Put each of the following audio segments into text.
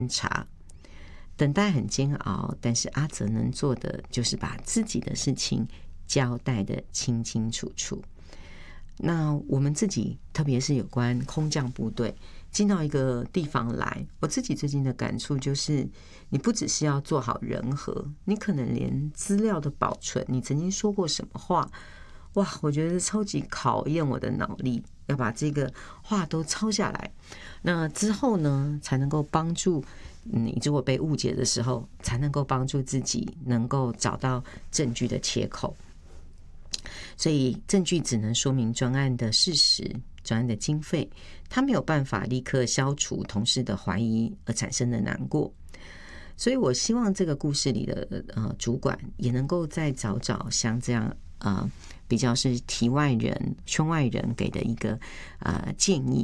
察。等待很煎熬，但是阿泽能做的就是把自己的事情交代的清清楚楚。那我们自己，特别是有关空降部队进到一个地方来，我自己最近的感触就是，你不只是要做好人和，你可能连资料的保存，你曾经说过什么话，哇，我觉得超级考验我的脑力，要把这个话都抄下来。那之后呢，才能够帮助你如果被误解的时候，才能够帮助自己能够找到证据的切口。所以证据只能说明专案的事实，专案的经费，它没有办法立刻消除同事的怀疑而产生的难过。所以我希望这个故事里的主管也能够再找找像这样比较是题外人、圈外人给的一个建议。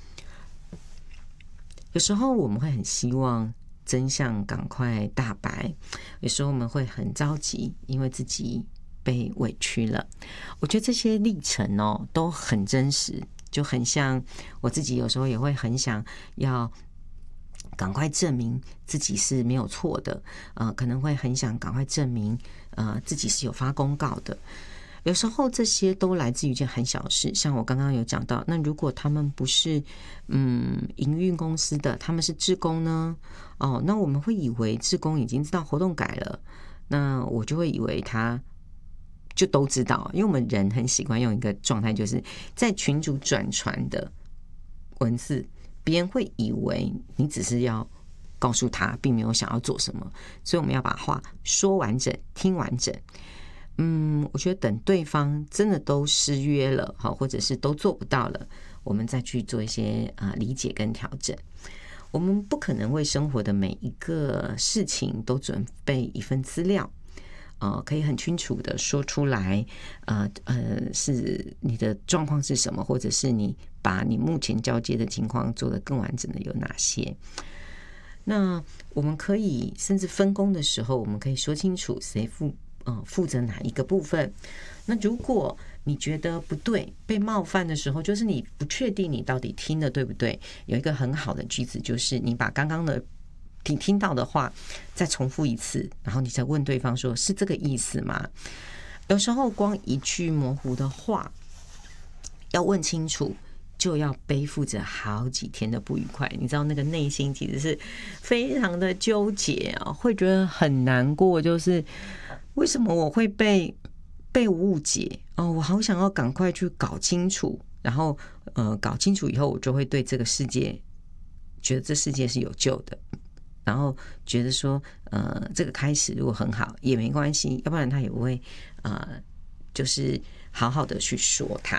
有时候我们会很希望真相赶快大白，有时候我们会很着急，因为自己被委屈了。我觉得这些历程都很真实，就很像我自己有时候也会很想要赶快证明自己是没有错的，可能会很想赶快证明自己是有发公告的。有时候这些都来自于一件很小的事，像我刚刚有讲到，那如果他们不是营运公司的，他们是志工呢？那我们会以为志工已经知道活动改了，那我就会以为他就都知道，因为我们人很习惯用一个状态，就是在群组转传的文字，别人会以为你只是要告诉他，并没有想要做什么，所以我们要把话说完整，听完整。我觉得等对方真的都失约了，或者是都做不到了，我们再去做一些理解跟调整。我们不可能为生活的每一个事情都准备一份资料，可以很清楚的说出来，是你的状况是什么，或者是你把你目前交接的情况做得更完整的有哪些。那我们可以甚至分工的时候，我们可以说清楚谁负责哪一个部分。那如果你觉得不对，被冒犯的时候，就是你不确定你到底听的对不对，有一个很好的句子，就是你把刚刚的听到的话再重复一次，然后你再问对方说，是这个意思吗？有时候光一句模糊的话要问清楚，就要背负着好几天的不愉快。你知道那个内心其实是非常的纠结会觉得很难过，就是为什么我会被误解我好想要赶快去搞清楚，然后搞清楚以后，我就会对这个世界觉得这世界是有救的，然后觉得说这个开始如果很好也没关系，要不然他也不会就是好好的去说它。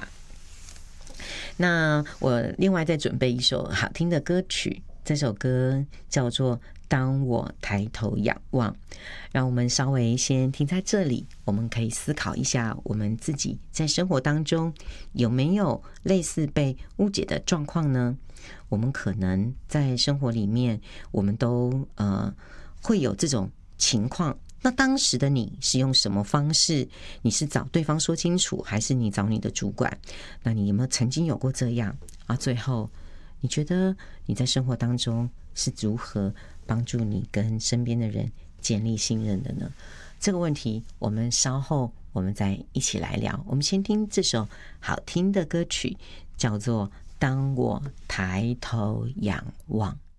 那我另外再准备一首好听的歌曲，这首歌叫做《当我抬头仰望》，让我们稍微先停在这里，我们可以思考一下我们自己在生活当中有没有类似被误解的状况呢？我们可能在生活里面我们都会有这种情况，那当时的你是用什么方式？你是找对方说清楚，还是你找你的主管？那你有没有曾经有过这样最后你觉得你在生活当中是如何帮助你跟身边的人建立信任的呢？这个问题我们稍后我们再一起来聊。我们先听这首好听的歌曲，叫做《当我抬头仰望》。